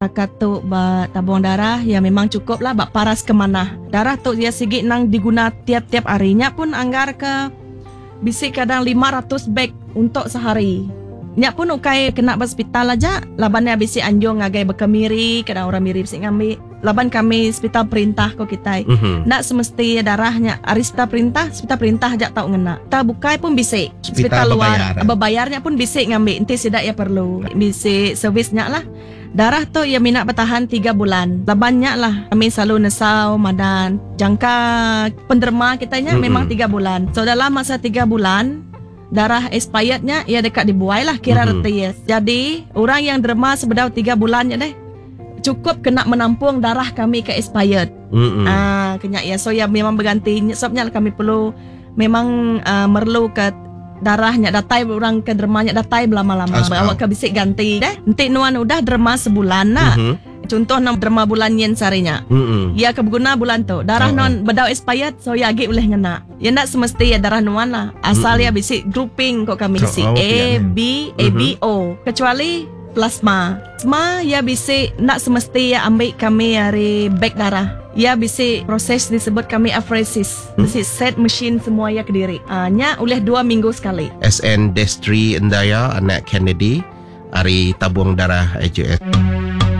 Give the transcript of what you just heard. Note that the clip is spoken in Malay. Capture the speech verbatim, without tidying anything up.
Takat tu ba tabung darah ya memang cukup lah bak paras kemana. Darah tu dia sigi nang diguna tiap-tiap harinya pun anggar ke bisik kadang lima ratus beg untuk sehari. Nya pun ukai kena hospital aja. Labannya bisik anjung ngagai bekemiri, kadang orang mirip bisik ngambil. Laban kami hospital perintah ko kita. Mhm. Nak semesti darahnya arista perintah, hospital perintah aja tau ngena. Ta bukai pun bisik. Hospital luar, berbayar. berbayarnya pun bisik ngambil. Nanti sidak ya perlu. Bisik servisnya lah. Darah tu ia minat bertahan tiga bulan. Labannya lah kami selalu nesau madan. Jangka penderma kitanya Mm-mm. memang tiga bulan. So dalam masa tiga bulan darah expirednya ia dekat dibuai lah kira Mm-mm. retias. Jadi orang yang derma sebedau tiga bulannya deh cukup kena menampung darah kami ke expired. Mm-mm. Ah, kena ya. So ya memang berganti. Sebabnya kami perlu memang uh, merlu ke darahnya datai orang ke dermanya datai lama-lama. Asal. Awak ke bisik ganti deh. Nanti nuan udah derma sebulan nak. Mhm. Contoh nam derma bulan yen sarinya. Mm-mm. Ya kebeguna bulan tu. Darah Oh. non bedau expired so ya agi boleh ngena. Ya nak semesti ya darah nuan lah. Asal Mm-mm. ya bisik grouping kok kami So, bisik awak A, pilih B, A, B, O. Kecuali plasma. Plasma ya bisik nak semesti ya ambil kami dari beg darah. Ya bisik proses disebut kami apheresis. Hmm. Bisik set mesin semua ya ke diri. Ah, nya oleh dua minggu sekali. S N Destri Endaya, anak Kennedy, Ari tabung darah A J S.